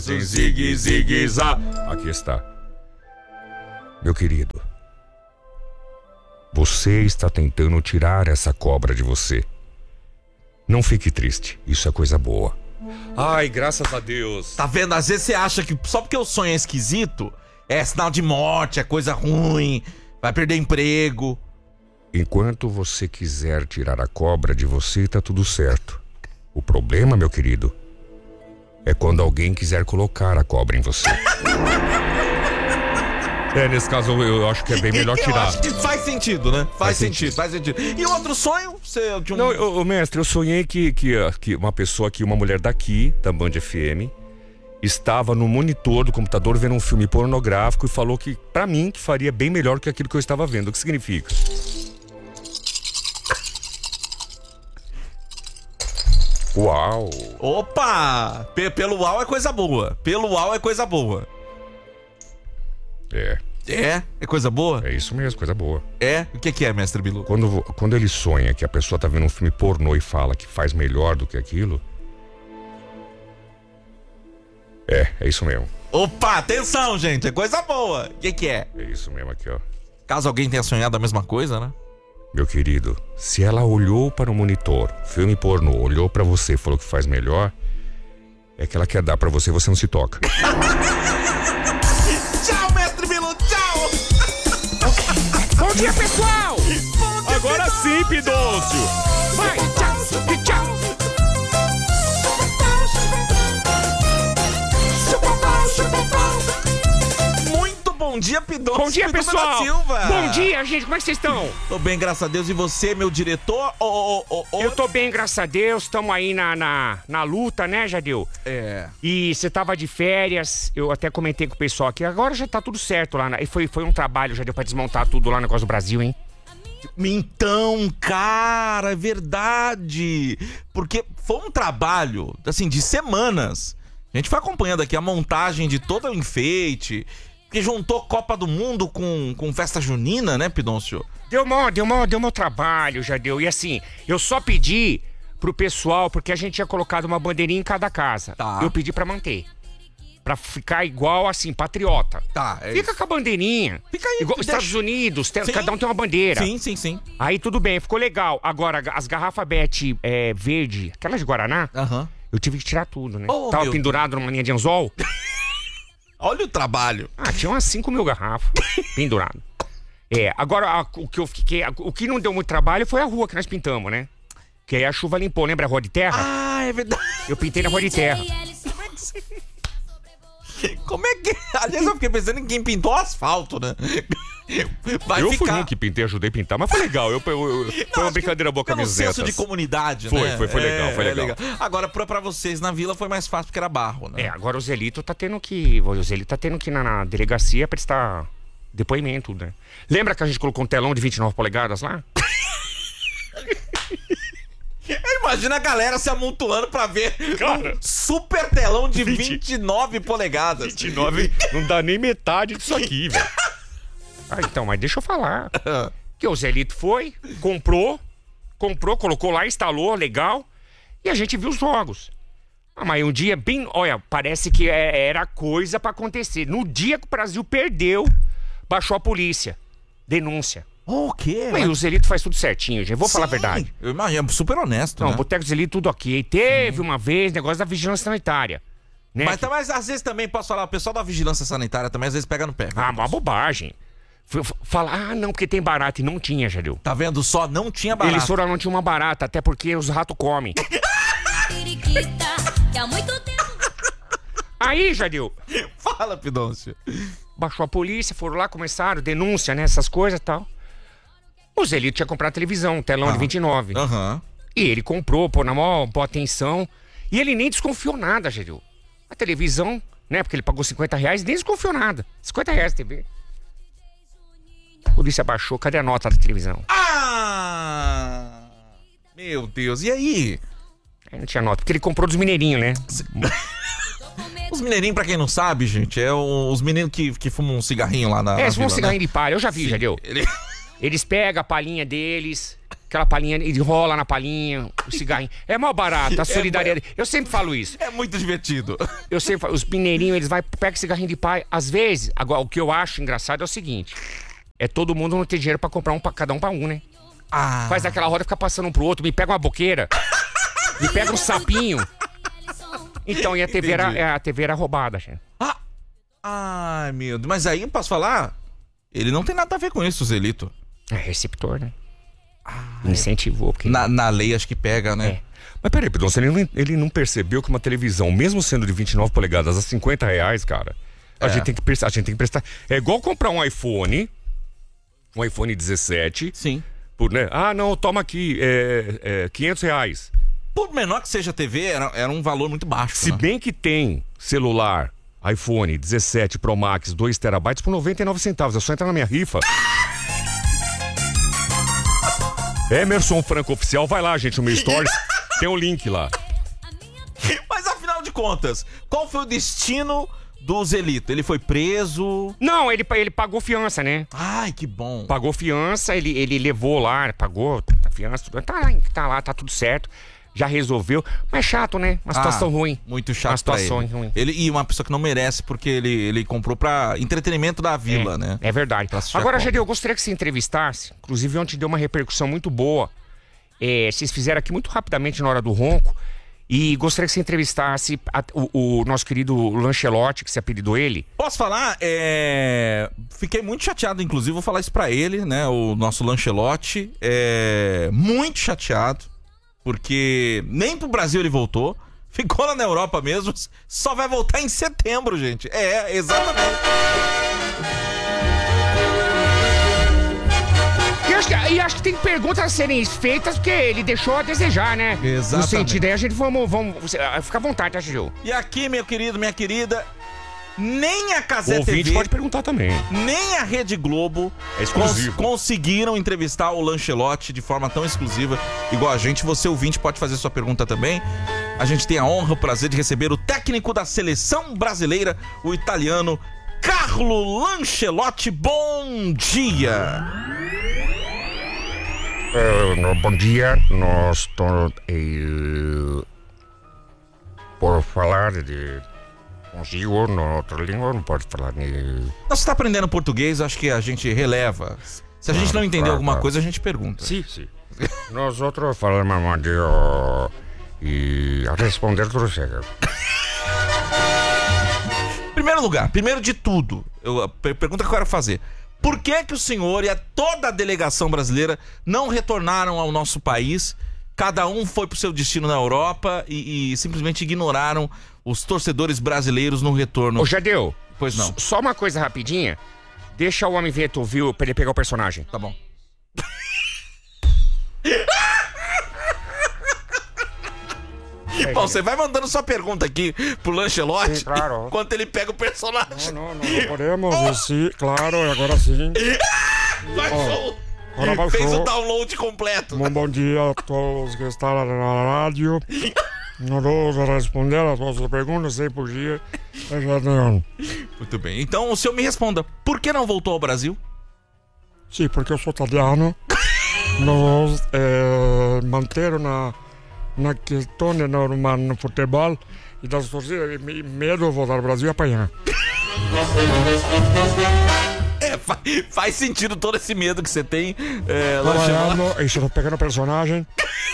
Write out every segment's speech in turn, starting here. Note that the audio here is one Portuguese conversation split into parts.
Zig, zig, zá. Aqui está. Meu querido, você está tentando tirar essa cobra de você. Não fique triste, isso é coisa boa. Ai, graças a Deus. Tá vendo? Às vezes você acha que só porque o sonho é esquisito, é sinal de morte, é coisa ruim, vai perder emprego. Enquanto você quiser tirar a cobra de você, tá tudo certo. O problema, meu querido, é quando alguém quiser colocar a cobra em você. Nesse caso eu acho que é bem melhor tirar. Eu acho que faz sentido, né? Faz sentido. E outro sonho? Não, mestre, eu sonhei que uma pessoa aqui, uma mulher daqui, da Band FM, estava no monitor do computador vendo um filme pornográfico e falou que, pra mim, que faria bem melhor que aquilo que eu estava vendo. O que significa? Uau! Opa! Pelo uau é coisa boa. Pelo uau é coisa boa. É coisa boa? É isso mesmo, coisa boa. O que é, mestre Bilu? Quando ele sonha que a pessoa tá vendo um filme pornô e fala que faz melhor do que aquilo... É isso mesmo. Opa, atenção, gente, é coisa boa. O que é? É isso mesmo aqui, ó. Caso alguém tenha sonhado a mesma coisa, né? Meu querido, se ela olhou para o monitor, filme pornô, olhou pra você e falou que faz melhor, é que ela quer dar pra você e você não se toca. Tchau, mestre Bilu, tchau! Bom dia, pessoal! Bom dia, Agora sim, Pidôncio! Vai, tchau, tchau! Muito bom dia, Pidôncio! Bom dia, pessoal! Silva. Bom dia, gente, como é que vocês estão? Tô bem, graças a Deus. E você, meu diretor? Eu tô bem, graças a Deus, estamos aí na luta, né, Jadeu? E você tava de férias, eu até comentei com o pessoal aqui, agora já tá tudo certo lá, e foi um trabalho, Jadeu, pra desmontar tudo lá no negócio do Brasil, hein? Então, cara, é verdade. Porque foi um trabalho, assim, de semanas. A gente foi acompanhando aqui a montagem de todo o enfeite, que juntou Copa do Mundo com festa junina, né, Pidôncio? Deu mó trabalho, Jadeu. E assim, eu só pedi pro pessoal, porque a gente tinha colocado uma bandeirinha em cada casa. Tá. Eu pedi pra manter. Pra ficar igual, assim, patriota. Tá, Fica com a bandeirinha. Fica aí. Igual Estados Unidos, Sim. cada um tem uma bandeira. Sim. Aí tudo bem, ficou legal. Agora, as garrafas Bet verde, aquelas de Guaraná, eu tive que tirar tudo, né? Oh, Tava meu pendurado numa linha de anzol. Olha o trabalho. Tinha umas 5.000 garrafas pendurado. Agora, o que não deu muito trabalho foi a rua que nós pintamos, né? Que aí a chuva limpou, lembra a rua de terra? É verdade. Eu pintei na rua de terra. Como é que... Aliás, eu fiquei pensando em quem pintou o asfalto, né? Eu fui um que pintei, ajudei a pintar, mas foi legal. Foi uma brincadeira boa com a camiseta. Senso de comunidade, né? Foi legal. Agora, pra vocês na vila foi mais fácil porque era barro, né? Agora o Zelito tá tendo que ir na delegacia prestar depoimento, né? Lembra que a gente colocou um telão de 29 polegadas lá? Imagina a galera se amontoando pra ver Cara, um super telão de 29 polegadas. 29 não dá nem metade disso aqui, velho. Então, mas deixa eu falar. Que o Zelito foi, comprou, colocou lá, instalou, legal. E a gente viu os jogos. Mas um dia bem... Olha, parece que era coisa pra acontecer. No dia que o Brasil perdeu, baixou a polícia. Denúncia. O quê? Mas o Zelito faz tudo certinho, gente. Vou falar a verdade. Eu imagino, é super honesto, Não, né? Boteco do Zelito, tudo ok. Teve uma vez negócio da vigilância sanitária. Né? Mas às vezes também, posso falar, o pessoal da vigilância sanitária também às vezes pega no pé. Uma bobagem. Fala, não, porque tem barata. E não tinha, Jadeu. Tá vendo só? Não tinha barata. Eles foram, não tinha uma barata, até porque os ratos comem. Aí, Jadeu. Fala, Pidôncio. Baixou a polícia, foram lá, começaram, denúncia, né, essas coisas e tal. O Zelito tinha comprado televisão, um telão de 29. E ele comprou, pô, na maior boa atenção. E ele nem desconfiou nada, Jadeu. A televisão, né, porque ele pagou R$50, nem desconfiou nada. R$50 a TV. A polícia baixou, cadê a nota da televisão? Meu Deus, e aí? Aí não tinha nota, porque ele comprou dos mineirinhos, né? Os mineirinhos, pra quem não sabe, gente, é os meninos que fumam um cigarrinho lá na eles fumam um vila, cigarrinho né? de palha, eu já vi, Jadeu. Eles pegam a palhinha deles, aquela palhinha, ele rola na palhinha, o cigarrinho. É mó barato, a solidariedade. Eu sempre falo isso. É muito divertido. Eu sempre falo, os mineirinhos, eles vai, pegam cigarrinho de pai. Às vezes, agora, o que eu acho engraçado é o seguinte: é todo mundo não ter dinheiro pra comprar cada um pra um, né? Faz aquela roda, fica passando um pro outro, me pega uma boqueira, me pega um sapinho. Então, e a TV era roubada, gente. Ai, meu Deus. Mas aí, posso falar? Ele não tem nada a ver com isso, Zelito. É receptor, né? Incentivou. Porque na lei acho que pega, né? Mas peraí, Pedro, ele não percebeu que uma televisão, mesmo sendo de 29 polegadas a R$50, cara, a gente tem que prestar. É igual comprar um iPhone 17. Sim. Né? Não, toma aqui, R$500. Por menor que seja a TV, era um valor muito baixo. Se bem que tem celular, iPhone 17 Pro Max 2 terabytes por 99 centavos. É só entrar na minha rifa. Emerson Franco Oficial, vai lá, gente, no meu stories. Tem um link lá. Mas afinal de contas, qual foi o destino do Zelito? Ele foi preso? Não, ele pagou fiança, né? Ai, que bom. Pagou fiança, ele levou lá, pagou a fiança, tá lá, tá tudo certo. Já resolveu, mas chato, né? Uma situação ruim. Muito chato. Uma situação ruim. E uma pessoa que não merece, porque ele comprou pra entretenimento da vila, né? É verdade. Agora, Jadeu, eu gostaria que você entrevistasse. Inclusive, ontem deu uma repercussão muito boa. Vocês fizeram aqui muito rapidamente na hora do ronco. E gostaria que você entrevistasse o nosso querido Lancelotti, que se apelidou ele. Posso falar? Fiquei muito chateado, inclusive, vou falar isso pra ele, né? O nosso Lancelotti. Muito chateado. Porque nem pro Brasil ele voltou. Ficou lá na Europa mesmo. Só vai voltar em setembro, gente. Exatamente. E acho que tem perguntas a serem feitas, porque ele deixou a desejar, né? Exatamente. No sentido aí, a gente vamos fica à vontade, tá, Gil? E aqui, meu querido, minha querida, nem a Cazé TV... O ouvinte pode perguntar também. Nem a Rede Globo conseguiram entrevistar o Lancelotti de forma tão exclusiva igual a gente. Você, ouvinte, pode fazer sua pergunta também. A gente tem a honra, o prazer de receber o técnico da seleção brasileira, o italiano Carlo Lancelotti. Bom dia! Bom dia, nós estamos por falar consigo na outra língua, não pode falar nem... Você está aprendendo português, acho que a gente releva. Se a gente não entender alguma coisa, a gente pergunta. Sim. Nós outros falamos e a responder tudo chega. Primeiro lugar, primeiro de tudo, a pergunta que eu quero fazer. Por que o senhor e toda a delegação brasileira não retornaram ao nosso país? Cada um foi pro seu destino na Europa e simplesmente ignoraram os torcedores brasileiros no retorno. Ô, Jadeu. Pois não. Só uma coisa rapidinha. Deixa o homem ver, tu viu, pra ele pegar o personagem. Tá bom. Bom, você vai mandando sua pergunta aqui pro Lancelotti. Sim, claro. Enquanto ele pega o personagem. Não podemos, sim, claro, agora sim. Fez o download completo. Bom dia a todos que estão na rádio. Nós vamos responder as vossas perguntas sem fugir. Muito bem. Então o senhor me responda. Por que não voltou ao Brasil? Sim, porque eu sou italiano. Nós manteram na questão no futebol e das torcidas, medo de voltar ao Brasil e apanhar. Faz sentido todo esse medo que você tem. E estou pegando o personagem.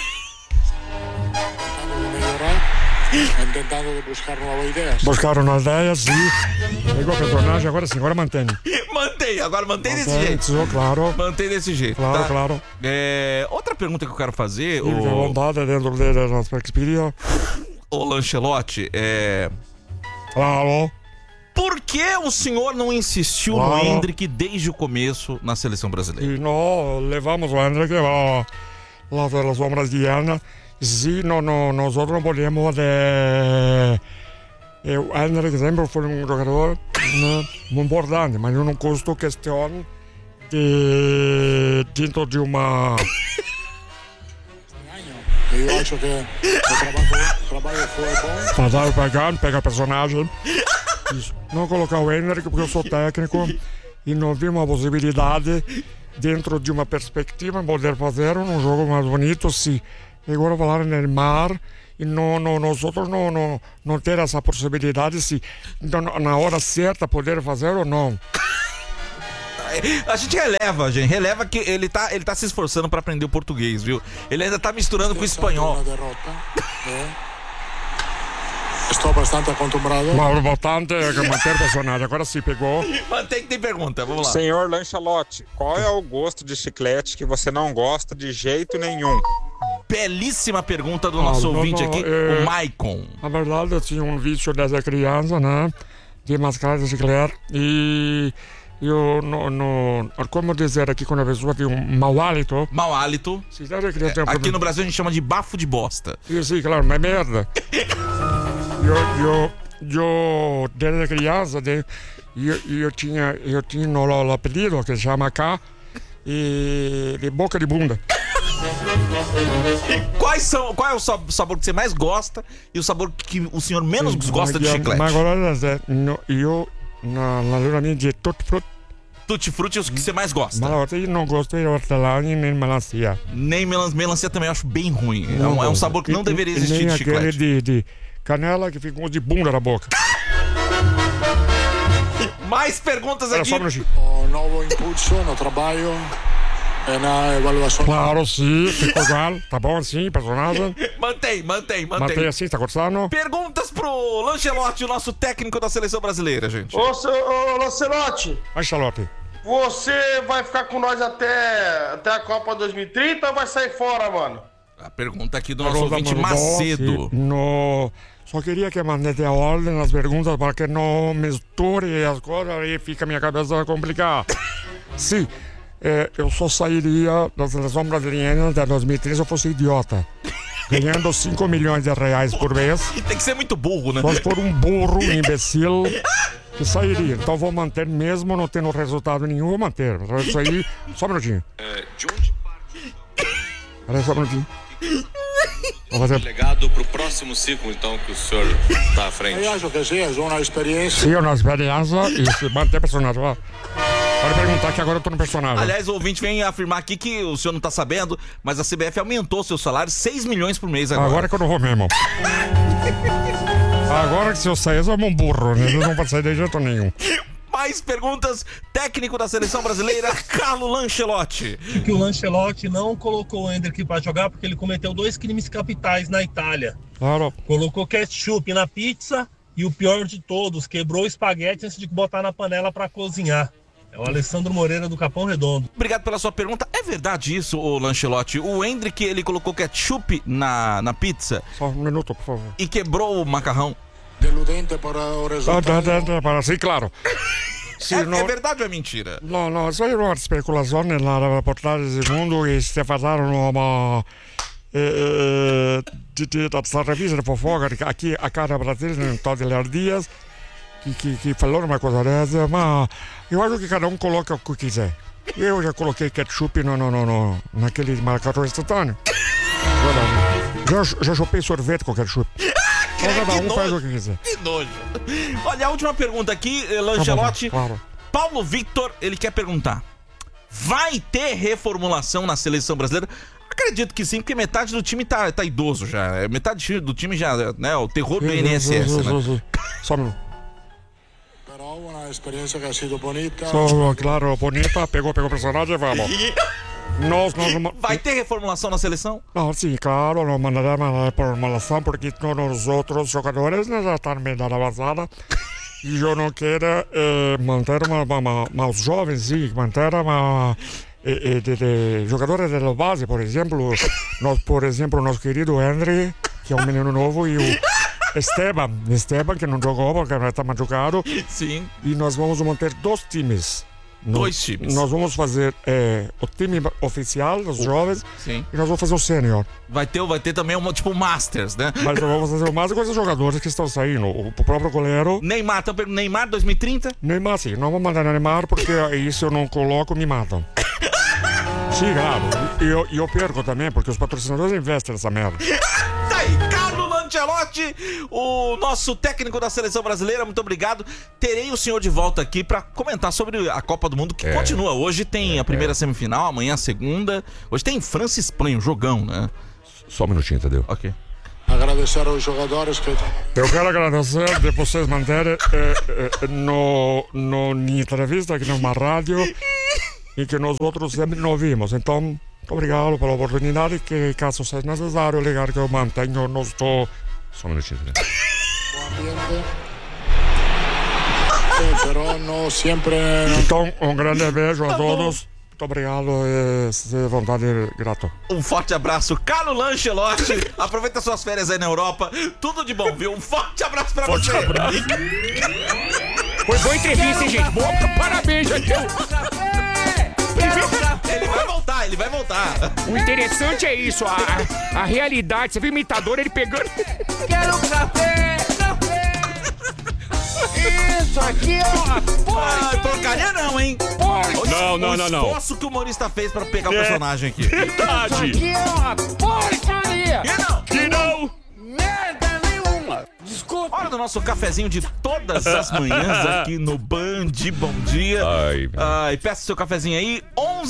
Buscar uma ideia, sim. Pegou o personagem, agora sim, agora mantém. Mantém desse jeito. Claro. Mantém desse jeito. Claro, tá? claro. Outra pergunta que eu quero fazer. Fica à vontade dentro da nossa experiência. Ô Lancelotti, Claro. Por que o senhor não insistiu no Endrick desde o começo na seleção brasileira? E nós levamos o Endrick à seleção brasileira. Sim, nós não podemos. O Endrick sempre foi um jogador muito importante, mas eu não gosto questão dentro de uma. Eu acho que o trabalho foi bom. Pegar personagem. Isso. Não colocar o Endrick porque eu sou técnico e não vi uma possibilidade dentro de uma perspectiva poder fazer um jogo mais bonito se agora falar no Neymar e nós outros não ter essa possibilidade se na hora certa poder fazer ou não. A gente releva que ele tá se esforçando pra aprender o português, viu? Ele ainda tá misturando com o espanhol. Estou bastante acostumado. Mas bastante que manter o personagem. Agora sim, pegou. Mantém que tem pergunta, vamos lá. Senhor Lancelotti, qual é o gosto de chiclete que você não gosta de jeito nenhum? Belíssima pergunta do nosso ouvinte aqui, o Maicon. Na verdade, eu tinha um vício desde criança, né? De mascar de chiclete e... Eu como dizer aqui quando a pessoa tem um mau hálito. Mau hálito. Aqui no Brasil a gente chama de bafo de bosta. Sim, claro, mas merda. Eu desde criança, eu tinha o apelido que se chama cá de boca de bunda. Qual é o sabor que você mais gosta e o sabor que o senhor menos gosta de chiclete? Mas agora, eu na lura minha de Tutti frutti é o que você mais gosta. Mas eu não gosto de hortelã nem melancia. Nem melancia também eu acho bem ruim. É um sabor que não deveria existir nem de chiclete. Aquele de canela que fica de bunda na boca. Mais perguntas aqui. O novo impulso no trabalho na avaliação. Claro, sim, ficou igual. Tá bom assim, personagem. Mantém. Mantém assim, tá gostando? Perguntas pro Lancelotti, o nosso técnico da seleção brasileira, gente. Ô Lancelotti. Vai, Charlotte. Você vai ficar com nós até a Copa 2030 ou vai sair fora, mano? A pergunta aqui do nosso ouvinte Macedo. Só queria que mandasse a ordem nas perguntas para que não misture as coisas e fica minha cabeça complicada. Sim, eu só sairia da seleção brasileira até 2030 se eu fosse idiota. Ganhando 5 milhões de reais por mês. Tem que ser muito burro, né? Só se for um burro, um imbecil, que sairia. Então vou manter mesmo não tendo resultado nenhum, vou manter. Isso aí, só um minutinho. De onde parte? Peraí, só um minutinho. Legado pro próximo ciclo, então, que o senhor tá à frente. Eu acho que sim, é uma experiência. Sim, é uma experiência e se manter personagem. Pode perguntar que agora eu tô no personagem. Aliás, o ouvinte vem afirmar aqui que o senhor não tá sabendo, mas a CBF aumentou seu salário 6 milhões por mês agora. Agora que eu não vou mesmo. Agora que se eu sair, eu sou um burro, né? Eu não vou sair de jeito nenhum. Mais perguntas, técnico da seleção brasileira, Carlo Lancelotti. Que o Lancelotti não colocou o Endrick para jogar porque ele cometeu 2 crimes capitais na Itália. Claro. Colocou ketchup na pizza e o pior de todos, quebrou o espaguete antes de botar na panela para cozinhar. É o Alessandro Moreira do Capão Redondo. Obrigado pela sua pergunta. É verdade isso, ô Lancelotti? O Endrick, ele colocou ketchup na pizza? Só um minuto, por favor. E quebrou o macarrão? Deludente para o resultado. Sim, claro. É verdade ou é mentira? No, isso é uma especulação na reportagem segundo che si faranno uma essa revista de fofoca aqui a cara brasileira em todos os dias que falaram uma coisa dessa, mas eu acho que cada um coloca o que quiser. Eu já coloquei ketchup naquele marcador instantâneo. Já chupei sorvete com ketchup. Cada um faz o que quiser. Que nojo. Olha, a última pergunta aqui, Lancelotti. Claro. Paulo Victor, ele quer perguntar: vai ter reformulação na seleção brasileira? Acredito que sim, porque metade do time tá idoso já. Metade do time já, né? O terror do INSS, né? Só um minuto. Uma experiência que ha sido bonita. Claro, bonita. Pegou o personagem, vamos. Vai ter reformulação na seleção? Não, sim, claro, não mandaremos a reformulação porque todos os outros jogadores já estão bem avançados. E eu não quero manter os jovens, sim, manter jogadores da base, por exemplo, nosso querido Henry, que é um menino novo, e o Esteban, que não jogou porque está machucado. Sim. E nós vamos manter 2 times. 2 times. Nós vamos fazer o time oficial dos jovens. Sim. E nós vamos fazer o sênior. Vai ter também tipo Masters, né? Mas nós vamos fazer o Masters com os jogadores que estão saindo. O próprio goleiro. Neymar 2030? Neymar, sim. Não vou mandar Neymar porque isso eu não coloco, me matam. Sim, claro. E eu perco também porque os patrocinadores investem nessa merda. Tá aí, Carlo Ancelotti, o nosso técnico da seleção brasileira, muito obrigado. Terei o senhor de volta aqui pra comentar sobre a Copa do Mundo, que continua. Hoje tem a primeira semifinal, amanhã a segunda. Hoje tem França e Espanha, um jogão, né? Só um minutinho, entendeu? Ok. Agradecer aos jogadores que... Eu quero agradecer de vocês manterem na entrevista aqui numa rádio e que nós outros sempre não vimos. Então, muito obrigado pela oportunidade que, caso seja necessário, ligar que eu mantenho, não estou... Só um minutinho, entendeu? Pero não sempre... Então, um grande beijo a todos. Muito obrigado e se vontade, grato. Um forte abraço, Carlo Ancelotti. Aproveita suas férias aí na Europa. Tudo de bom, viu? Um forte abraço pra você. Abraço. Foi boa entrevista, hein, gente? Boa, parabéns, gente. Ele vai voltar. O interessante é isso, a realidade. Você viu o imitador, ele pegando... Quero café. Isso aqui, ó. Porcaria não, hein? Não. O esforço que o humorista fez pra pegar o personagem aqui. Verdade. Isso aqui é uma porcaria. Que não. Merda nenhuma. Desculpa. Hora do nosso cafezinho de todas as manhãs aqui no Band. Bom dia. Ai, peça seu cafezinho aí.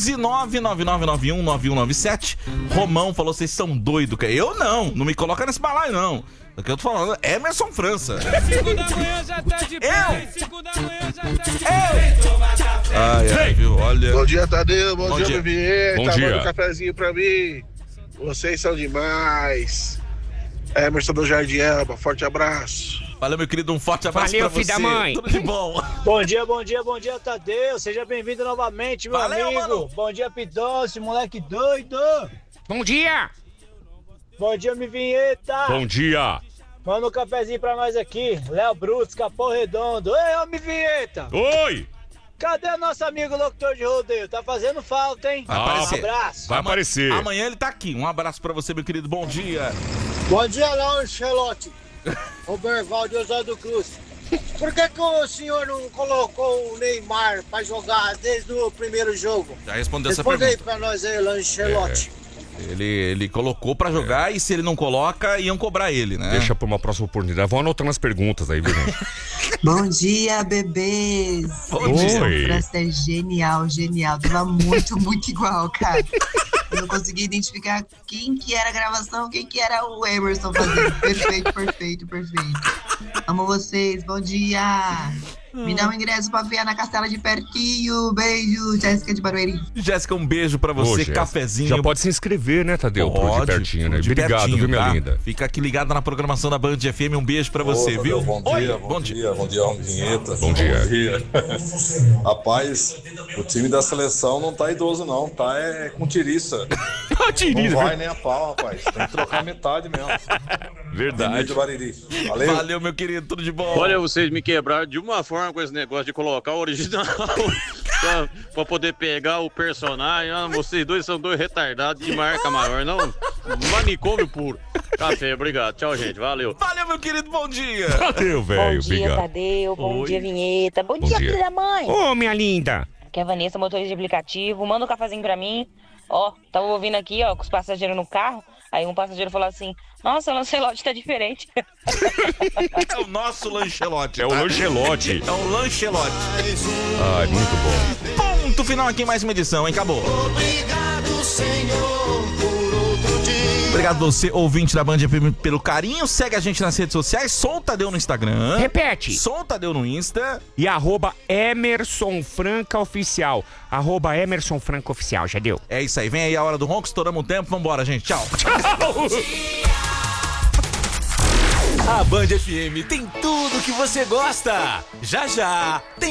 11999919197. Romão falou, vocês são doidos. Eu não me coloca nesse balaio, não. O que eu tô falando é Emerson França. 5 da manhã já tá de pé. 5 da manhã já tá de pé. Ai, viu? Olha. Bom dia, Tadeu. Bom dia, Vinheta. Bom dia. Manda um cafezinho pra mim. Vocês são demais. Emerson do Jardim Elba, forte abraço. Valeu, meu querido, um forte abraço Valeu, pra você. filho da mãe. Tudo de bom. Bom dia, Tadeu. Seja bem-vindo novamente, meu Valeu, amigo. mano. Bom dia, Pidonce, moleque doido. Bom dia. Bom dia, Vinheta. Bom dia. Manda um cafezinho pra nós aqui. Léo Brutos, Capão Redondo. Ei, homem Vinheta. Oi. Cadê o nosso amigo locutor de rodeio? Tá fazendo falta, hein? Vai aparecer. Um abraço. Vai aparecer. Amanhã ele tá aqui. Um abraço pra você, meu querido. Bom dia. Bom dia, Léo Ancelotti. Roberval de Oswaldo Cruz. Por que o senhor não colocou o Neymar pra jogar desde o primeiro jogo? Já respondeu essa Responde aí pergunta. pra nós aí, Léo Ancelotti. Ele colocou pra jogar e se ele não coloca, iam cobrar ele, né? Deixa pra uma próxima oportunidade. Vão anotando as perguntas aí, viu, gente? Bom dia, bebês. Bom dia. França é genial. Tava muito igual, cara. Eu não consegui identificar quem que era a gravação, quem que era o Emerson fazendo. Perfeito. Amo vocês, bom dia. Me dá um ingresso pra ver na Castela de pertinho. Beijo, Jéssica de Barueri. Jéssica, um beijo pra você, cafezinho. Já pode se inscrever, né, Tadeu? Pode, de pertinho, né? de Obrigado, pertinho, viu, minha tá? linda? Fica aqui ligado na programação da Band FM. Um beijo pra você, Tadeu, viu? Bom dia, Vinheta. Bom dia. Rapaz, o time da seleção não tá idoso, não. Tá com tiriça. Não vai nem a pau, rapaz. Tem que trocar metade mesmo. Verdade. Valeu, meu querido. Tudo de bom. Olha, vocês me quebraram de uma forma com esse negócio de colocar o original pra poder pegar o personagem. Vocês dois são dois retardados de marca maior, não? Manicômio puro. Café, obrigado. Tchau, gente. Valeu. Valeu, meu querido. Bom dia. Valeu, velho. Bom dia, Obrigado. Tadeu. Bom Oi. dia, Vinheta. Bom Bom dia, dia. filho da mãe. Ô, minha linda. Aqui é a Vanessa, motorista de aplicativo. Manda um cafezinho pra mim. Ó, tava ouvindo aqui, ó, com os passageiros no carro. Aí um passageiro falou assim: nossa, o Lancelotti tá diferente. É o nosso Lancelotti. É o Lancelotti. É o Lancelotti. Ai, muito bom. Ponto final aqui em mais uma edição, hein? Acabou. Obrigado, Senhor, por outro dia. Obrigado você, ouvinte da Band FM, pelo carinho. Segue a gente nas redes sociais. Som Tadeu no Instagram. Repete. Som Tadeu no Insta. E @Emerson Franca Oficial. @Emerson Franca Oficial, já deu. É isso aí. Vem aí a hora do ronco. Estouramos o tempo. Vambora, gente. Tchau. A Band FM tem tudo que você gosta. Já tem